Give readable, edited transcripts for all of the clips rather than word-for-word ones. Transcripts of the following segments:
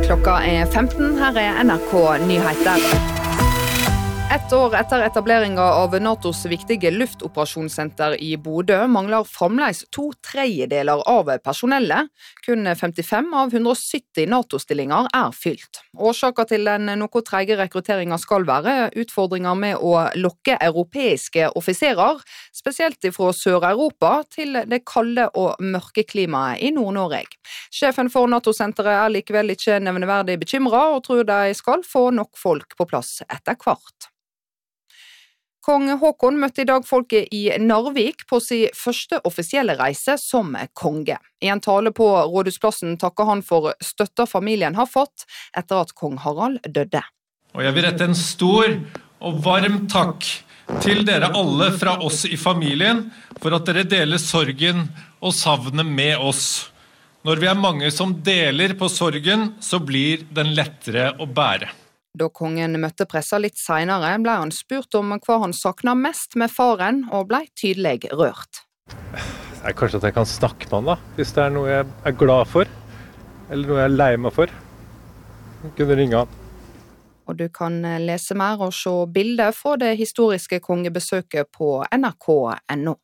Klokka 15, her NRK Nyheter. Et år etter etableringen av NATOs viktige luftoperasjonssenter i Bodø mangler fremdeles 2/3 av personellet. Kun 55 av 170 NATO-stillinger fylt. Årsaken til den noe trege rekrutteringen skal være utfordringer med å lokke europeiske offiserer, spesielt fra Sør-Europa, til det kalde og mørke klimaet i Nord-Norge. Sjefen for NATO-senteret likevel ikke nevneverdig bekymret og tror de skal få nok folk på plass etter hvert. Kong Håkon møtte i dag folket i Narvik på sin første offisielle reise som konge. I en tale på Rådhusplassen takker han for støtta familien har fått etter at kong Harald døde. Og jeg vil rette en stor og varm takk til dere alle fra oss i familien for at dere deler sorgen og savnet med oss. Når vi mange som deler på sorgen, så blir den lettere å bære. Da kongen møtte pressa litt senere, ble han spurt om hva han savnet mest med faren, og ble tydelig rørt. Kanskje at jeg kan snakke med han da, hvis det noe jeg glad for, eller noe jeg lei meg for. Jeg kunne ringe han. Og du kan lese mer og se bilder fra det historiske kongebesøket på nrk.no.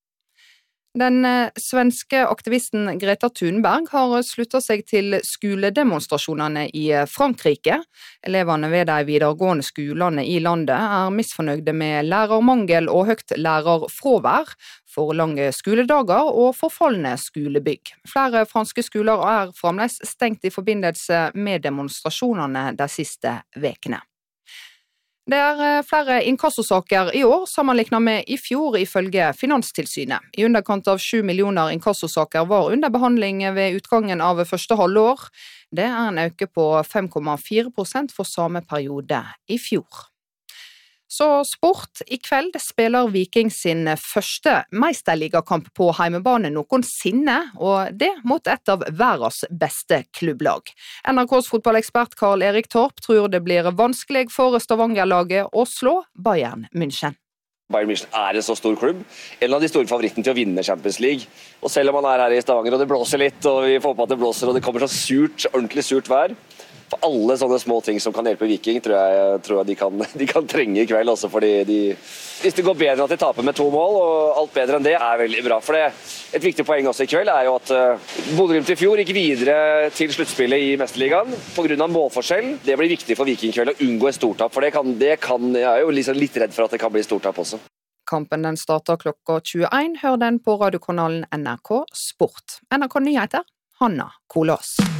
Den svenske aktivisten Greta Thunberg har sluttet seg til skoledemonstrasjonene i Frankrike. Elevene ved de videregående skolene i landet misfornøyde med lærermangel og høyt lærerfravær, for lange skoledager og forfallne skolebygg. Flere franske skoler fremdeles stengt i forbindelse med demonstrasjonene de siste vekene. Det flere inkassosaker i år sammenlignet med i fjor ifølge Finanstilsynet. I underkant av 7 millioner inkassosaker var under behandling ved utgangen av første halvår. Det en økning på 5,4% for samme periode i fjor. Så sport. I kveld spiller Viking sin første meisterligakamp på heimebane noensinne, og det mot et av verdens beste klubblag. NRKs fotballekspert Karl Erik Torp tror det blir vanskelig for Stavanger-laget å slå Bayern München. Bayern München en så stor klubb, en av de store favorittene til å vinne Champions League. Og selv om man her i Stavanger og det blåser litt, og vi får på at det blåser og det kommer så surt, ordentlig surt vær, for alle sånne små ting som kan hjelpe Viking, tror jeg de kan trenge i kveld også, fordi hvis det går bedre enn at de taper med 2 mål, og alt bedre enn det veldig bra. For et viktig poeng også i kveld jo at Bodø/Glimt i fjor gikk videre til sluttspillet i Mesterligaen på grunn av målforskjell. Det blir viktig for Viking i kveld å unngå et stortap, for jeg jo liksom litt redd for at det kan bli stortap også. Kampen den starter klokka 21, hør den på radiokanalen NRK Sport. NRK Nyheter, Hanna Kolås.